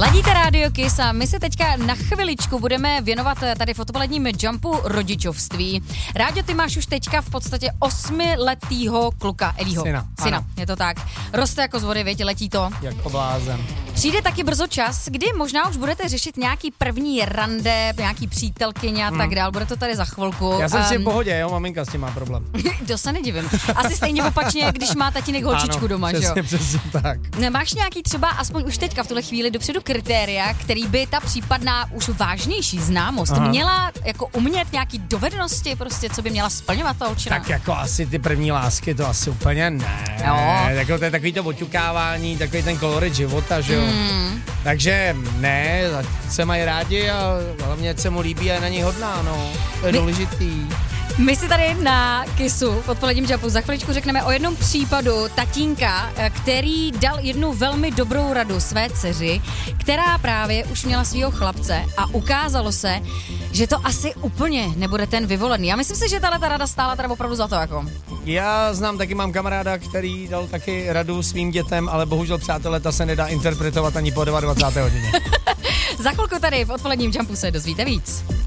Ladíte Rádio Kiss a my se teďka na chviličku budeme věnovat tady v odpoledním jumpu rodičovství. Ráďo, ty máš už teďka v podstatě 8letýho kluka, Elího. Syna, je to tak. Roste jako z vody, větě, letí to. Jako blázen. Přijde taky brzo čas, kdy možná už budete řešit nějaký první rande, nějaký přítelkyně a tak dál. Bude to tady za chvilku. Já jsem si v pohodě, jo, maminka s tím má problém. To se nedivím. Asi stejně opačně, když má tatínek holčičku doma, že jo? Přesně tak. Máš nějaký třeba aspoň už teďka v tuhle chvíli dopředu kritéria, který by ta případná už vážnější známost měla jako umět nějaký dovednosti, prostě, co by měla splňovat ta holčina? Tak jako asi ty první lásky, to asi úplně ne. Jako to je takový to oťukávání, takový ten kolorit života, že jo. Takže ne, se mají rádi a hlavně se mu líbí a je na něj hodná, no. To je důležitý. My si tady na Kissu v odpoledním jumpu za chviličku řekneme o jednom případu tatínka, který dal jednu velmi dobrou radu své dceři, která právě už měla svýho chlapce a ukázalo se, že to asi úplně nebude ten vyvolený. Já myslím si, že tato rada stála teda opravdu za to jako. Já znám, taky mám kamaráda, který dal taky radu svým dětem, ale bohužel, přátelé, ta se nedá interpretovat ani po 22. hodině. Za chvilku tady v odpoledním jumpu se dozvíte víc.